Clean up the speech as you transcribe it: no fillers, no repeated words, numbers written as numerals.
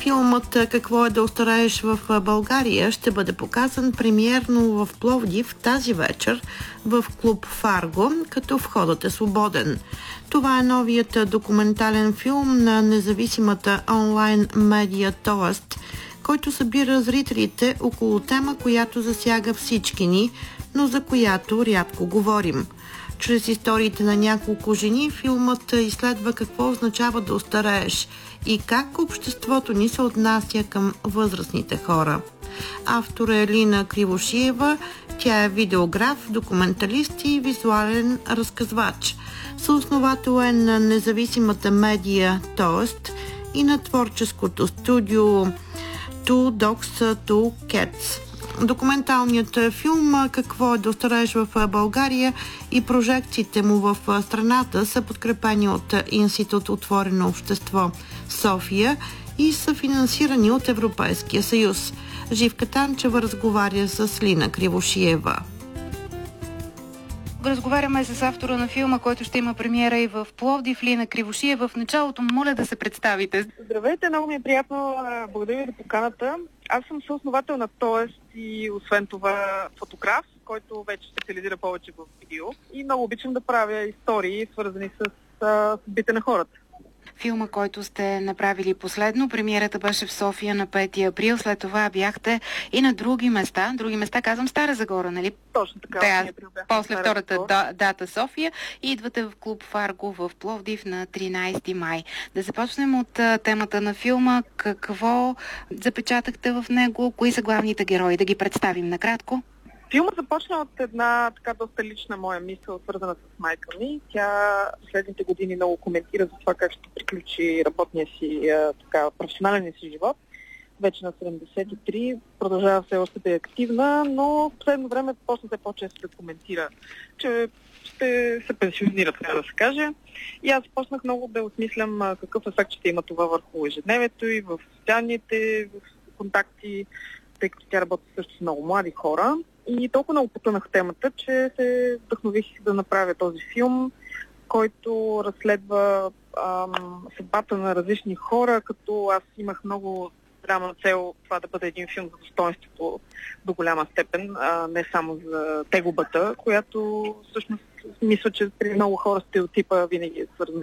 Филмът "Какво е да остарееш в България" ще бъде показан премиерно в Пловдив тази вечер в клуб Фарго, като входът е свободен. Това е новият документален филм на независимата онлайн медия Тоест, който събира зрителите около тема, която засяга всички ни, но за която рядко говорим. Чрез историите на няколко жени филмът изследва какво означава да остарееш и как обществото ни се отнася към възрастните хора. Автор е Лина Кривошиева. Тя е видеограф, документалист и визуален разказвач. Съосновател е на независимата медия Тоест и на творческото студио Two Dogs, Two Cats. Документалният филм "Какво е да остарееш в България" и прожекциите му в страната са подкрепени от Институт "Отворено общество" София и са финансирани от Европейския съюз. Живка Танчева разговаря с Лина Кривошиева. Разговаряме с автора на филма, който ще има премиера и в Пловдив, Лина Кривошиева. В началото моля да се представите. Здравейте, много ми е приятно. Благодаря ви за поканата. Аз съм съосновател на Тоест и освен това фотограф, който вече специализира повече в видео. И много обичам да правя истории, свързани с съдбите на хората. Филма, който сте направили последно, премиерата беше в София на 5 април, след това бяхте и на други места. Други места, казвам Стара Загора, нали? Точно така. После втората дата София и идвате в клуб Фарго в Пловдив на 13 май. Да започнем от темата на филма. Какво запечатахте в него? Кои са главните герои? Да ги представим накратко. Филмът започна от една така доста лична моя мисъл, свързана с майка ми. Тя последните години много коментира за това как ще приключи работния си, професионалния си живот. Вече на 73, продължава все още да е активна, но в последно време почна все по-често да коментира, че ще се пенсионира, трябва да се каже. И аз почнах много да осмислям какъв ефект ще има това върху ежедневието и в социалните контакти, тъй като тя работи също с много млади хора. И толкова много потънах в темата, че се вдъхнових да направя този филм, който разследва съдбата на различни хора, като аз имах много голяма цел това да бъде един филм за достоинството до голяма степен, не само за тегубата, която всъщност мисля, че при много хора стереотипа винаги е свързана